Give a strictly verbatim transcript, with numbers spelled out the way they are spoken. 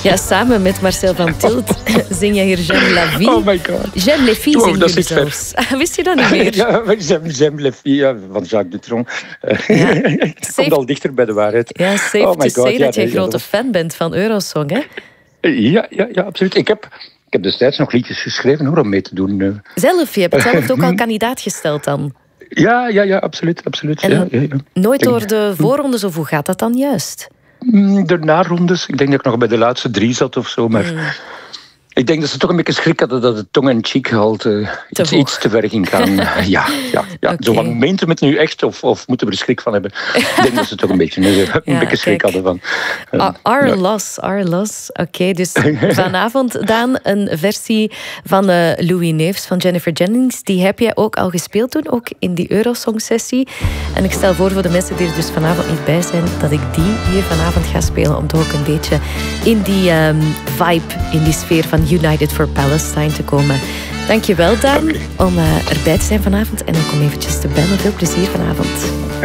Ja, samen met Marcel van Tilt zing je hier J'aime la vie. Oh my god. J'aime les filles Oh, zingen dat is jullie ver. zelfs. Wist je dat niet meer? Ja, J'aime, j'aime les filles ja, van Jacques Dutronc. Ja. Het komt al dichter bij de waarheid. Ja, safe Oh to my God, say ja, dat je een nee, ja, grote dat fan bent van Eurosong, hè? Ja, ja, ja, absoluut. Ik heb, ik heb destijds nog liedjes geschreven hoor, om mee te doen. eh. Zelf, je hebt het zelf ook al kandidaat gesteld dan. Ja, ja, ja, absoluut. absoluut. En ja, ja, ja. nooit door de voorrondes, of hoe gaat dat dan juist? Mm, De narondes, ik denk dat ik nog bij de laatste drie zat of zo, maar... Mm. Ik denk dat ze toch een beetje schrik hadden dat het tong-en-cheek gehalte Te iets, hoog. iets te ver ging gaan. ja, ja, ja. Oké. Zo van, meent hem het nu echt of, of moeten we er schrik van hebben? Ik denk dat ze toch een beetje, een Ja, beetje schrik kijk. hadden van. eh, Ah, Our ja. loss, our loss. Oké, dus vanavond, Daan, een versie van eh, Louis Neefs van Jennifer Jennings. Die heb jij ook al gespeeld toen, ook in die Eurosong-sessie. En ik stel voor, voor de mensen die er dus vanavond niet bij zijn, dat ik die hier vanavond ga spelen, om toch ook een beetje in die ehm, vibe, in die sfeer van United for Palestine te komen. Dankjewel, Daan, om eh, erbij te zijn vanavond en ook om eventjes te bellen. Veel plezier vanavond.